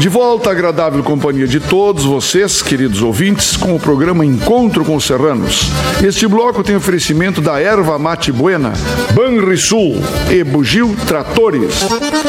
De volta à agradável companhia de todos vocês, queridos ouvintes, com o programa Encontro com os Serranos. Este bloco tem oferecimento da Erva Mate Buena, Banrisul e Bugio Tratores.